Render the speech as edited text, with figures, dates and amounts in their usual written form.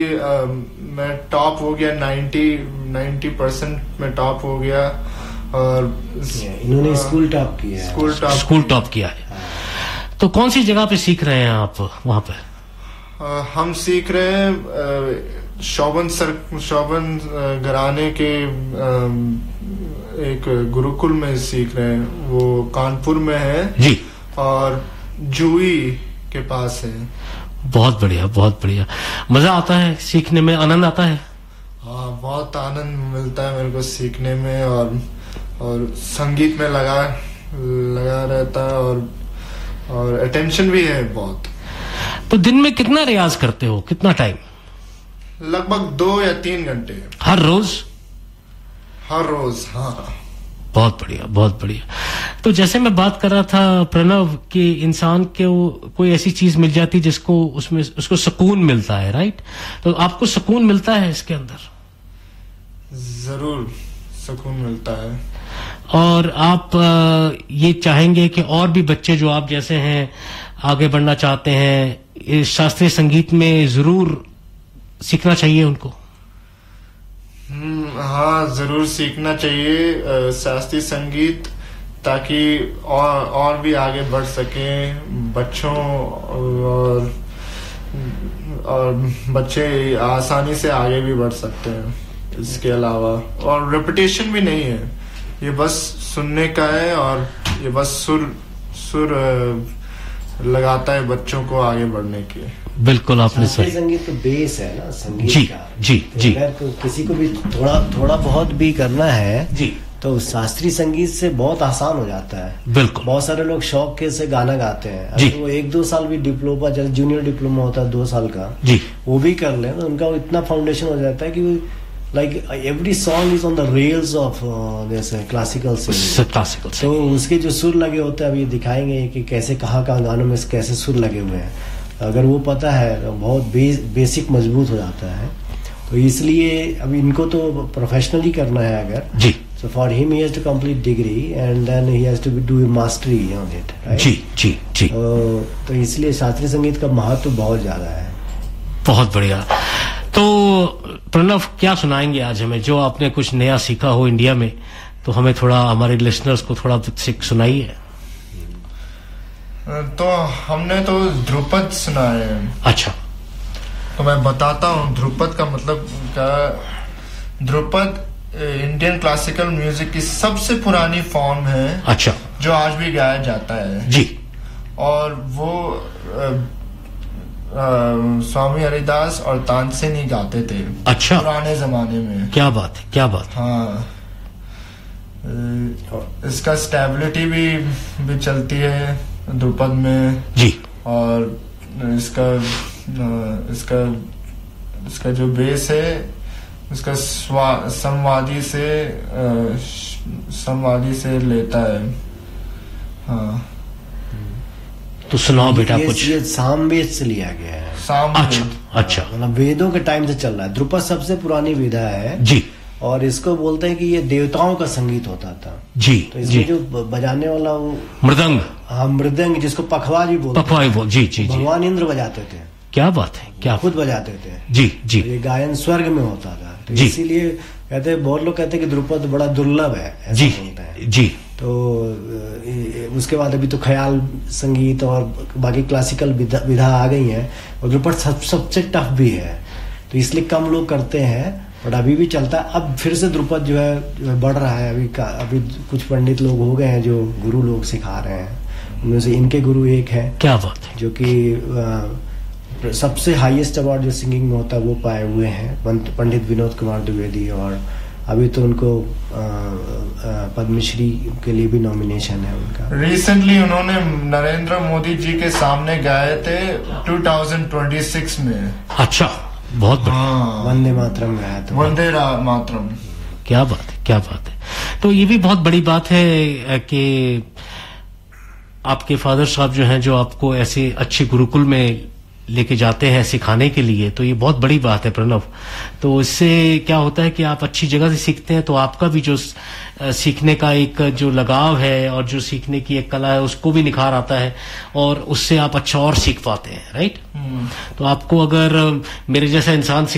मैं टॉप हो गया, 90% में टॉप हो गया। और इन्होंने स्कूल टॉप किया है। स्कूल टॉप किया है। तो कौन सी जगह पे सीख रहे हैं आप वहां पे? हम सीख रहे हैं शोभन घराने के एक गुरुकुल में सीख रहे हैं। वो कानपुर में है जी, और जूही के पास है। बहुत बढ़िया, बहुत बढ़िया। मजा आता है सीखने में, आनंद आता है? हाँ, बहुत आनंद मिलता है मेरे को सीखने में, और संगीत में लगा रहता है, और अटेंशन भी है बहुत। तो दिन में कितना रियाज करते हो, कितना टाइम? लगभग 2 या 3 घंटे। हर रोज? हर रोज, हाँ। बहुत बढ़िया, बहुत बढ़िया। तो जैसे मैं बात कर रहा था प्रणव कि इंसान के कोई ऐसी चीज मिल जाती जिसको उसको सुकून मिलता है, राइट? तो आपको सुकून मिलता है इसके अंदर? जरूर सुकून मिलता है। और आप ये चाहेंगे कि और भी बच्चे जो आप जैसे हैं आगे बढ़ना चाहते हैं, इस शास्त्रीय संगीत में जरूर सीखना चाहिए उनको? हाँ, जरूर सीखना चाहिए शास्त्रीय संगीत, ताकि और भी आगे बढ़ सके बच्चों, और बच्चे आसानी से आगे भी बढ़ सकते हैं। इसके अलावा और रेपुटेशन भी नहीं है, ये बस सुनने का है, और ये बस सुर लगाता है बच्चों को आगे बढ़ने के। बिल्कुल, आपने सही। संगीत तो बेस है ना संगीत जी, का। जी, जी। अगर तो किसी को भी थोड़ा बहुत भी करना है जी, तो शास्त्रीय संगीत से बहुत आसान हो जाता है। बिल्कुल। बहुत सारे लोग शौक के से गाना गाते हैं, जी। अगर वो 1-2 साल भी डिप्लोमा, जैसे जूनियर डिप्लोमा होता है 2 साल का, जी, वो भी कर ले तो उनका इतना फाउंडेशन हो जाता है कि like every song is on the rails of जैसे क्लासिकल क्लासिकल। तो उसके जो सुर लगे होते हैं, अभी दिखाएंगे कि कैसे कहाँ गानों में कैसे सुर लगे हुए हैं। अगर वो पता है तो बहुत बेसिक मजबूत हो जाता है। तो इसलिए अब इनको तो प्रोफेशनली करना है अगर जी, so for him he has to complete degree and then he has to do mastery on it, right? जी, जी, जी। तो इसलिए शास्त्रीय संगीत का महत्व बहुत ज्यादा है। बहुत बढ़िया। तो प्रणव, क्या सुनाएंगे आज हमें, जो आपने कुछ नया सीखा हो इंडिया में? तो हमें थोड़ा, हमारे लिसनर्स को थोड़ा सुनाइए। तो हमने तो ध्रुपद सुना है। अच्छा। तो मैं बताता हूँ ध्रुपद का मतलब क्या। ध्रुपद इंडियन क्लासिकल म्यूजिक की सबसे पुरानी फॉर्म है। अच्छा। जो आज भी गाया जाता है। जी। और वो स्वामी हरिदास और तानसेन गाते थे। अच्छा। पुराने जमाने में। क्या बात है, क्या बात है। हाँ, इसका स्टेबिलिटी भी चलती है ध्रुपद में जी। और इसका जो बेस है, उसका संवादी से लेता है। हाँ, तो सुनाओ बेटा कुछ। ये सामवेद से लिया गया है। अच्छा, अच्छा। मतलब वेदों के टाइम से चल रहा है। ध्रुपद सबसे पुरानी विधा है जी। और इसको बोलते हैं कि ये देवताओं का संगीत होता था। जी। तो इसमें जो बजाने वाला वो मृदंग। हाँ, मृदंग, जिसको पखवाज भी बोलते हैं। जी, जी, जी। भगवान इंद्र बजाते थे। क्या बात है, क्या खुद बजाते थे। जी, जी। तो ये गायन स्वर्ग में होता था। तो इसीलिए कहते हैं, बहुत लोग कहते हैं कि ध्रुपद बड़ा दुर्लभ है, ऐसा बोलते हैं। जी। तो उसके बाद अभी तो ख्याल संगीत और बाकी क्लासिकल विधा आ गई है, और ध्रुपद सबसे टफ भी है, तो इसलिए कम लोग करते हैं, बट अभी भी चलता है। अब फिर से ध्रुपद जो है बढ़ रहा है। अभी कुछ पंडित लोग हो गए हैं जो गुरु लोग सिखा रहे हैं, उनमें से इनके गुरु एक है। क्या बात है। जो कि सबसे हाईएस्ट अवार्ड जो सिंगिंग में होता है वो पाए हुए हैं, पंडित विनोद कुमार द्विवेदी। और अभी तो उनको पद्मश्री के लिए भी नॉमिनेशन है उनका। रिसेंटली उन्होंने नरेंद्र मोदी जी के सामने गाए थे 2026 में। अच्छा, बहुत बढ़िया। हाँ, वंदे मातरम गाया था। वंदे मातरम। क्या बात है, क्या बात है। तो ये भी बहुत बड़ी बात है कि आपके फादर साहब जो हैं, जो आपको ऐसे अच्छे गुरुकुल में लेके जाते हैं सिखाने के लिए, तो ये बहुत बड़ी बात है प्रणव। तो इससे क्या होता है कि आप अच्छी जगह से सीखते हैं, तो आपका भी जो सीखने का एक जो लगाव है और जो सीखने की एक कला है उसको भी निखार आता है, और उससे आप अच्छा और सीख पाते हैं, राइट? तो आपको अगर मेरे जैसा इंसान